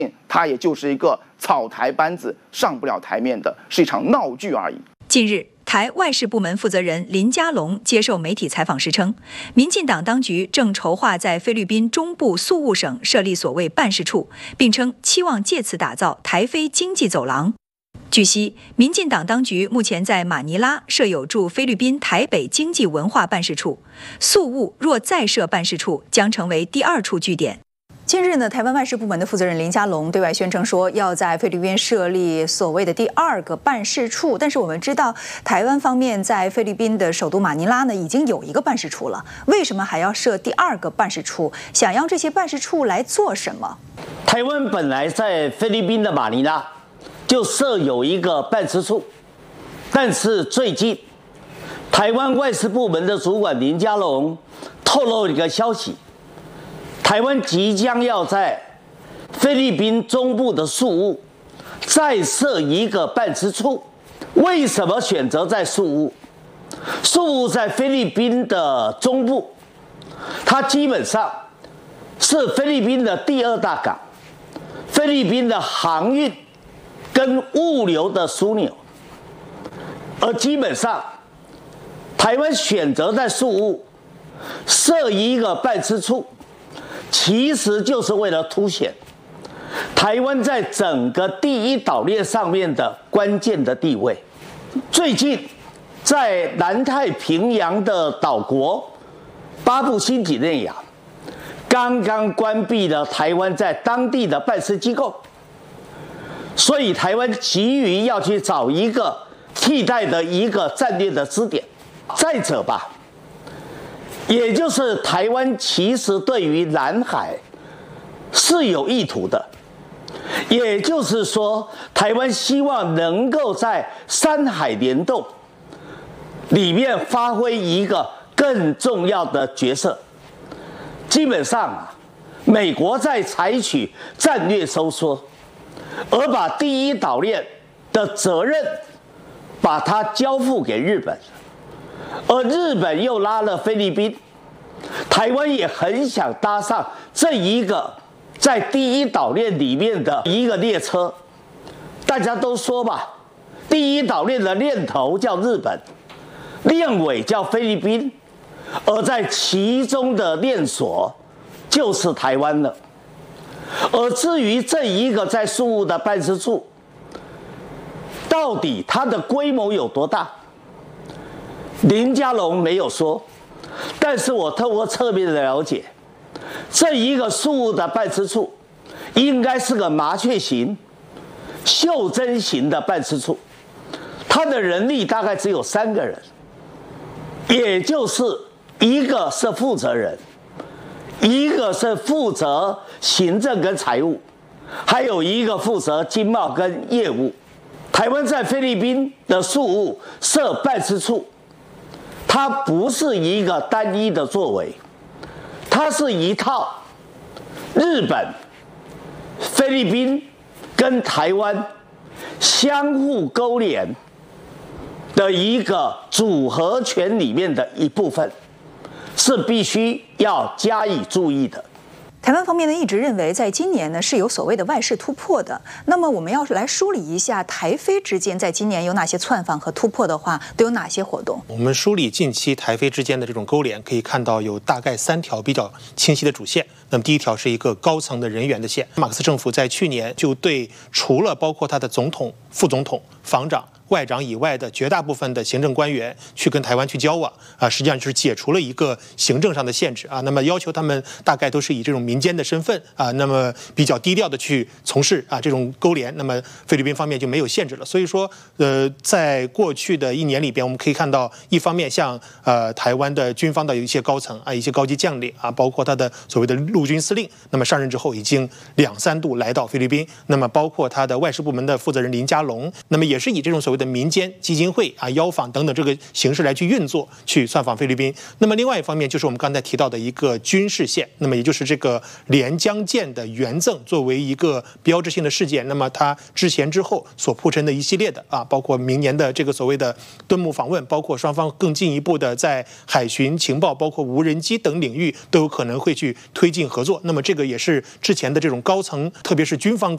它也就是一个草台班子，上不了台面的，是一场闹剧而已。 近日，台外事部门负责人林佳龙接受媒体采访时称，民进党当局正筹划在菲律宾中部宿务省设立所谓办事处，并称期望借此打造台菲经济走廊。据悉，民进党当局目前在马尼拉设有驻菲律宾台北经济文化办事处，宿务若再设办事处，将成为第2处据点。近日呢，台湾外事部门的负责人林佳龙对外宣称说，要在菲律宾设立所谓的第2个办事处。但是我们知道，台湾方面在菲律宾的首都马尼拉呢，已经有一个办事处了，为什么还要设第2个办事处？想要这些办事处来做什么？ 台湾本来在菲律宾的马尼拉就设有一个办事处，但是最近，台湾外事部门的主管林佳龙透露一个消息。台湾即将要在菲律宾中部的宿务再设一个办事处。为什么选择在宿务？宿务在菲律宾的中部，它基本上是菲律宾的第2大港，菲律宾的航运跟物流的枢纽。而基本上，台湾选择在宿务设一个办事处，其实就是为了凸显台湾在整个第1岛链上面的关键的地位。最近，在南太平洋的岛国巴布新几内亚，刚刚关闭了台湾在当地的办事机构，所以台湾急于要去找一个替代的一个战略的支点。再者吧，也就是台湾其实对于南海是有意图的，也就是说，台湾希望能够在3海联动里面发挥一个更重要的角色。基本上美国在采取战略收缩，而把第1岛链的责任把它交付给日本。而日本又拉了菲律宾，台湾也很想搭上这一个在第1岛链里面的一个列车。大家都说吧，第1岛链的链头叫日本，链尾叫菲律宾，而在其中的链锁就是台湾了。而至于这一个在宿务的办事处，到底它的规模有多大？林佳龙没有说，但是我透过侧面的了解，这一个宿务的办事处应该是个麻雀型、袖珍型的办事处，它的人力大概只有3个人，也就是一个是负责人，一个是负责行政跟财务，还有一个负责经贸跟业务。台湾在菲律宾的宿务设办事处，它不是一个单一的作为，它是一套日本、菲律宾跟台湾相互勾连的一个组合拳里面的一部分，是必须要加以注意的。 台湾方面呢一直认为，在今年呢是有所谓的外事突破的。那么我们要来梳理一下台菲之间在今年有哪些窜访和突破的话，都有哪些活动？ 我们梳理近期台菲之间的这种勾连，可以看到有大概3条比较清晰的主线。那么第1条是一个高层的人员的线。马克思政府在去年就对除了包括他的总统、副总统、防长、外长以外的绝大部分的行政官员去跟台湾去交往实际上就是解除了一个行政上的限制那么要求他们大概都是以这种民间的身份那么比较低调的去从事这种勾连，那么菲律宾方面就没有限制了。所以说在过去的1年里边，我们可以看到，一方面像台湾的军方的有一些高层一些高级将领包括他的所谓的陆军司令，那么上任之后已经2、3度来到菲律宾，那么包括他的外事部门的负责人林佳龙，那么也是以这种所谓的民间基金会邀访等等这个形式来去运作，去窜访菲律宾。那么另外一方面就是我们刚才提到的一个军事线，那么也就是这个连江舰的援赠作为一个标志性的事件，那么它之前之后所铺陈的一系列的包括明年的这个所谓的敦睦访问，包括双方更进一步的在海巡情报包括无人机等领域都有可能会去推进合作。那么这个也是之前的这种高层特别是军方